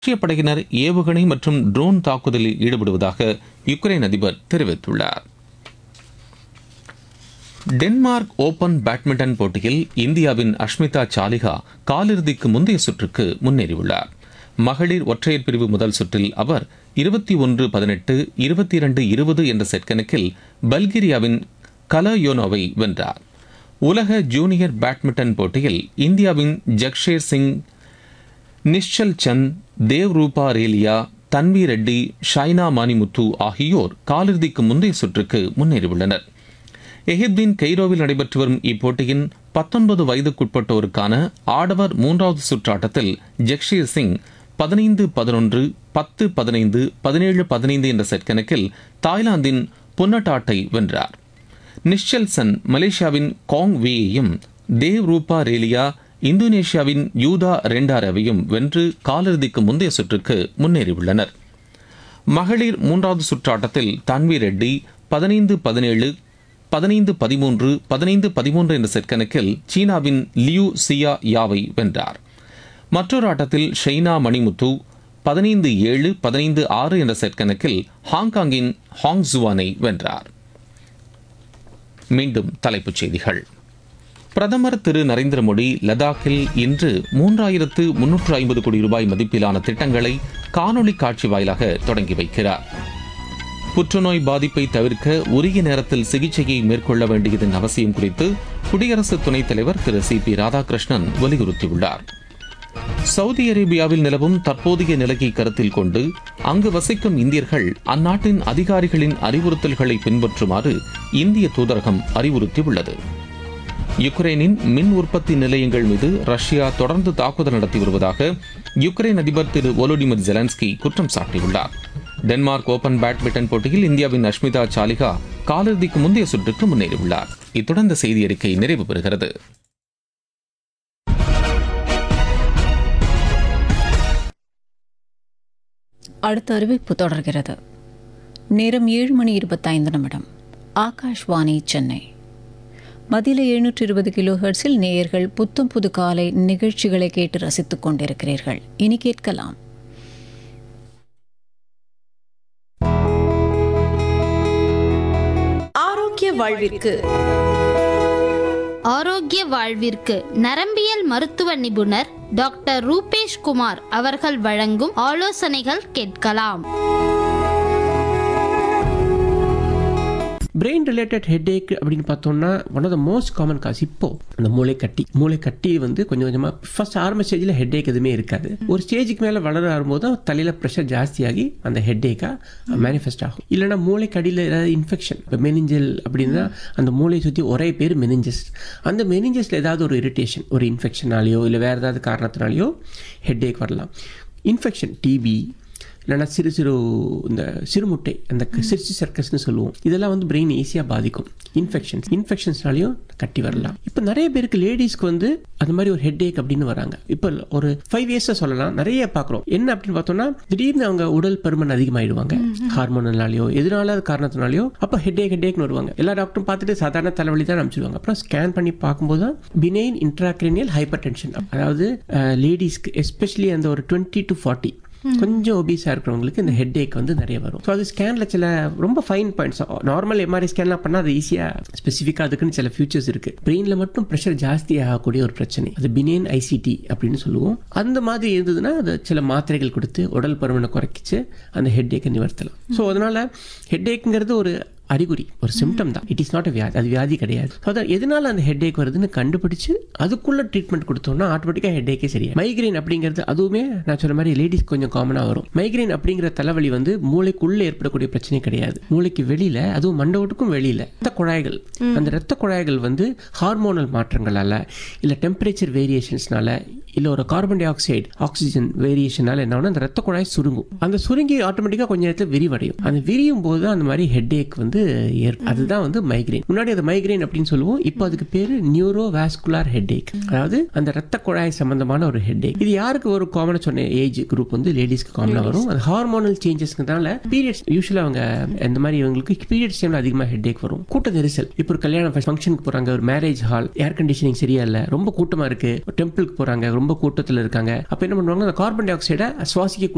ரஷ்ய படையினர் ஏவுகணை மற்றும் ட்ரோன் தாக்குதலில் ஈடுபடுவதாக யுக்ரைன் அதிபர் தெரிவித்துள்ளார். டென்மார்க் ஓபன் பேட்மிண்டன் போட்டியில் இந்தியாவின் அஷ்மிதா சாலிஹா காலிறுதிக்கு முந்தைய சுற்றுக்கு முன்னேறியுள்ளார். மகளிர் ஒற்றையர் பிரிவு முதல் சுற்றில் அவர் 21-18, 22-20 என்ற செட் கணக்கில் பல்கேரியாவின் கலயோனோவை வென்றார். உலக ஜூனியர் பேட்மிண்டன் போட்டியில் இந்தியாவின் ஜக்ஷேர் சிங், நிஷ்சல் சந்த், தேவ் ரூபா ரேலியா, தன்வி ரெட்டி, ஷைனா மானிமுத்து ஆகியோர் காலிறுதிக்கு முந்தைய சுற்றுக்கு முன்னேறியுள்ளனர். எகிப்தின் கெய்ரோவில் நடைபெற்று வரும் இப்போட்டியின் 19 வயதுக்குட்பட்டோருக்கான ஆடவர் 3வது சுற்று ஆட்டத்தில் ஜக்ஷீர் சிங் 15-11, 10-15, 17-15 என்ற செட் கணக்கில் தாய்லாந்தின் புன்னட்டாட்டை வென்றார். நிஷ்சல் சந்த் மலேசியாவின் காங் வியையும், தேவ் ரூபா ரேலியா இந்தோனேஷியாவின் யூதா ரெண்டாரவையும் வென்று காலிறுதிக்கு முந்தைய சுற்றுக்கு முன்னேறியுள்ளனர். மகளிர் 3வது சுற்று ஆட்டத்தில் தன்வி ரெட்டி 15-17, 15-13, 15-13 என்ற செட் கணக்கில் சீனாவின் லியூ சியா யாவை வென்றார். மற்றொரு ஆட்டத்தில் ஷைனா மணிமுத்து 15-7, 15-6 என்ற செட் கணக்கில் ஹாங்காங்கின் ஹாங் ஜுவானை வென்றார். மீண்டும் தலைப்புச் செய்திகள். பிரதமர் திரு நரேந்திர மோடி லடாக்கில் இன்று 3350 கோடி ரூபாய் மதிப்பிலான திட்டங்களை காணொலி காட்சி வாயிலாக தொடங்கி வைக்கிறார். புற்றுநோய் பாதிப்பை தவிர்க்க உரிய நேரத்தில் சிகிச்சையை மேற்கொள்ள வேண்டியதன் அவசியம் குறித்து குடியரசு துணைத் தலைவர் திரு சி.பி. ராதாகிருஷ்ணன் வலியுறுத்தியுள்ளார். சவுதி அரேபியாவில் நிலவும் தற்போதைய நிலையை கருத்தில் கொண்டு அங்கு வசிக்கும் இந்தியர்கள் அந்நாட்டின் அதிகாரிகளின் அறிவுறுத்தல்களை பின்பற்றுமாறு இந்திய தூதரகம் அறிவுறுத்தியுள்ளது. யுக்ரைனின் மின் உற்பத்தி நிலையங்கள் மீது ரஷ்யா தொடர்ந்து தாக்குதல் நடத்தி வருவதாக யுக்ரைன் அதிபர் திரு வோலோடிமிர் ஜெலன்ஸ்கி குற்றம் சாட்டியுள்ளார். டென்மார்க் ஓபன் பேட்மிண்டன் போட்டியில் இந்தியாவின் அஷ்மிதா சாலிஹா காலிறுதிக்கு முந்தைய சுற்றுக்கு முன்னேறியுள்ளார். இத்துடன் இந்த செய்தி அறிக்கை நிறைவு பெறுகிறது. அடுத்த அறிவிப்பு தொடர்கிறது. நேரம் 7:25. ஆகாஷ்வாணி சென்னை. மதியில 720 கிலோஹெர்ட்ஸில் நேயர்கள் புத்தம் புது காலை நிகழ்ச்சிகளை கேட்டு ரசித்துக் கொண்டிருக்கிறீர்கள். இனி கேட்கலாம் ஆரோக்கிய வாழ்விற்கு. ஆரோக்கிய வாழ்விற்கு நரம்பியல் மருத்துவ நிபுணர் டாக்டர் ரூபேஷ் குமார் அவர்கள் வழங்கும் ஆலோசனைகள் கேட்கலாம். பிரெயின் ரிலேட்டட் ஹெட்ஏக் அப்படின்னு பார்த்தோம்னா one of the most common cos. இப்போ அந்த மூளைக்கட்டி வந்து கொஞ்சம் கொஞ்சமாக ஃபர்ஸ்ட் ஆரம்ப ஸ்டேஜில் ஹெட்ஏக் எதுவுமே இருக்காது. ஒரு ஸ்டேஜுக்கு மேலே வளர ஆகும்போது தான் தலையில் ப்ரெஷர் ஜாஸ்தியாகி அந்த ஹெட்ஏக்காக மேனிஃபெஸ்ட் ஆகும். இல்லைனா மூளைக்கடியில் ஏதாவது இன்ஃபெக்ஷன், இப்போ மெனிஞ்சல் அப்படின்னா அந்த மூளையை சுற்றி ஒரே பேர் மெனிஞ்சஸ். அந்த மெனிஞ்சஸில் ஏதாவது ஒரு இரிட்டேஷன், ஒரு இன்ஃபெக்ஷனாலேயோ இல்லை வேறு ஏதாவது காரணத்தினாலேயோ ஹெட்ஏக் வரலாம். இன்ஃபெக்ஷன், டிபி இல்லைனா இந்த சிறுமுட்டை, அந்த சிறுச்சி சர்க்கஸ்ன்னு சொல்லுவோம், இதெல்லாம் வந்து பிரெயின் ஈஸியாக பாதிக்கும். இன்ஃபெக்ஷன்ஸ்னாலையும் கட்டி வரலாம். இப்போ நிறைய பேருக்கு லேடிஸ்க்கு வந்து அந்த மாதிரி ஒரு ஹெட்ஏக் அப்படின்னு வராங்க. இப்போ ஒரு 5 இயர்ஸாக சொல்லலாம், நிறைய பார்க்குறோம். என்ன அப்படின்னு பார்த்தோம்னா திடீர்னு அவங்க உடல் பருமன் அதிகமாகிடுவாங்க, ஹார்மோனாலேயோ எதனால காரணத்தினாலையோ. அப்போ ஹெட்ஏக்னு வருவாங்க. எல்லா டாக்டரும் பார்த்துட்டு சாதாரண தலைவலி தான் அனுப்பிச்சிடுவாங்க. அப்புறம் ஸ்கேன் பண்ணி பார்க்கும்போது தான் பினைன் இன்ட்ராக்ரேனியல் ஹைப்பர் டென்ஷன், அதாவது லேடிஸ்க்கு எஸ்பெஷலி அந்த ஒரு 20 to 40 கொஞ்சம் ஒபீஸாக இருக்கிறவங்களுக்கு இந்த ஹெட்ஏக் வந்து நிறைய வரும். ஸோ அது ஸ்கேனில் சில ரொம்ப ஃபைன் பாயிண்ட்ஸ், நார்மல் எம்ஆர்ஐ ஸ்கேன்லாம் பண்ணால் அது ஈஸியாக ஸ்பெசிஃபிக்காக அதுக்குன்னு சில ஃபியூச்சர்ஸ் இருக்குது. பிரெயினில் மட்டும் ப்ரெஷர் ஜாஸ்தி ஆகக்கூடிய ஒரு பிரச்சனை, அது பினைன் ஐசிடி அப்படின்னு சொல்லுவோம். அந்த மாதிரி இருந்ததுன்னா அது சில மாத்திரைகள் கொடுத்து உடல் பருமனை குறைக்கிச்சு அந்த ஹெட்ஏக்கை நிவர்த்தலாம். ஸோ அதனால் ஹெட்ஏக்குங்கிறது ஒரு அறிகுறி, ஒரு சிம்டம் தான். இட் இஸ் நாட் அ வியாதி, அது வியாதி கிடையாது. அதான் எதனால அந்த ஹெட்ஏக் வருதுன்னு கண்டுபிடிச்சு அதுக்குள்ள ட்ரீட்மெண்ட் கொடுத்தோம்னா ஆட்டோமேட்டிக்காக ஹெட்ஏக்கே சரியா. மைக்ரைன் அப்படிங்கிறது அதுவுமே நான் சொன்ன மாதிரி லேடிஸ் கொஞ்சம் காமனாக வரும். மைக்ரைன் அப்படிங்கிற தலைவலி வந்து மூளைக்குள்ளே ஏற்படக்கூடிய பிரச்சனை கிடையாது, மூளைக்கு வெளியில, அதுவும் மண்டபத்துக்கும் வெளியில ரத்த குழாய்கள், அந்த ரத்த குழாய்கள் வந்து ஹார்மோனல் மாற்றங்களால இல்லை டெம்பரேச்சர் வேரியேஷன்ஸ்னால இல்லை ஒரு கார்பன் டை ஆக்சைடு ஆக்சிஜன் வேரியேஷனால என்ன ஆகும், அந்த ரத்த குழாய் சுருங்கும். அந்த சுருங்கி ஆட்டோமேட்டிக்காக கொஞ்ச நேரத்தில் விரிவடையும். அந்த விரியும் போது அந்த மாதிரி ஹெட்ஏக் வந்து அதுதான் வந்து மைக்ரைன். முன்னாடி அது மைக்ரைன் அப்படின்னு சொல்லுவோம், இப்போ அதுக்கு பேரு நியூரோவாஸ்குலர் ஹெட்ஏக், அதாவது அந்த ரத்த குழாய் சம்பந்தமான ஒரு ஹெட்ஏக். இது யாருக்கு ஒரு காமனா சொன்ன ஏஜ் குரூப் வந்து லேடிஸ்க்கு காமனா வரும். அது ஹார்மோனல் சேஞ்சஸ்னால பீரியட்ஸ் யூசுவலா அவங்க இந்த மாதிரி இவங்களுக்கு பீரியட்ஸ் டைம்ல அதிகமாக ஹெட்ஏக் வரும். கூட்ட நெரிசல், இப்போ ஒரு கல்யாண ஃபங்க்ஷனுக்கு போறாங்க, ஒரு மேரேஜ் ஹால், ஏர் கண்டிஷனிங் சரியா இல்ல, ரொம்ப கூட்டமா இருக்கு, டெம்பிளுக்கு போறாங்க, ரொம்ப கூட்டத்தில் இருக்காங்க, அப்ப என்ன பண்ணுவாங்க, கார்பன் டை ஆக்சைடை சுவாசிக்க